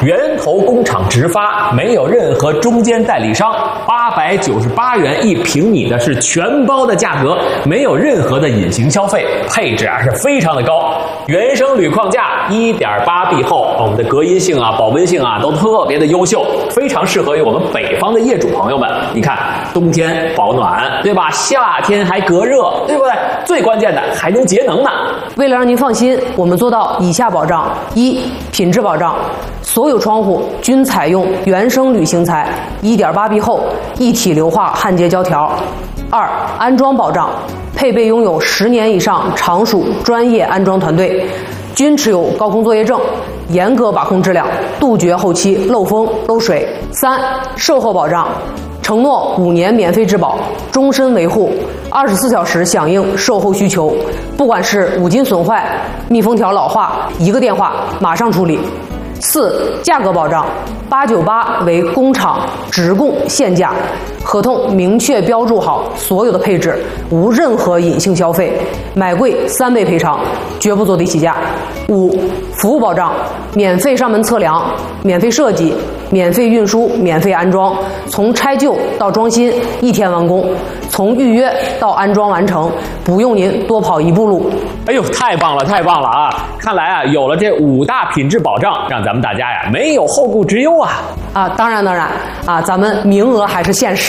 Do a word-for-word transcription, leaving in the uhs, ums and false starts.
源头工厂直发，没有任何中间代理商，八百九十八元一平米的是全包的价格，没有任何的隐形消费，配置啊是非常的高。原生铝框架 一点八 B 厚，我们的隔音性啊、保温性啊都特别的优秀，非常适合于我们北方的业主朋友们。你看，冬天保暖，对吧？夏天还隔热，对不对？最关键的还能节能呢。 为了让您放心，我们做到以下保障：一、品质保障，所有窗户均采用原生铝型材 一点八 B 厚，一体硫化焊接胶条。二、安装保障，配备拥有十年以上常属专业安装团队，均持有高空作业证，严格把控质量，杜绝后期漏风漏水。三、售后保障，承诺五年免费质保，终身维护，二十四小时响应售后需求，不管是五金损坏、密封条老化，一个电话马上处理。四、价格保障，八九八为工厂直供现价，合同明确标注好所有的配置，无任何隐性消费，买贵三倍赔偿，绝不坐地起价。五、服务保障，免费上门测量，免费设计，免费运输，免费安装，从拆旧到装新一天完工，从预约到安装完成，不用您多跑一步路。 哎呦，太棒了，太棒了啊！看来啊，有了这五大品质保障，让咱们大家呀没有后顾之忧啊！ 啊，当然当然啊，咱们名额还是限时。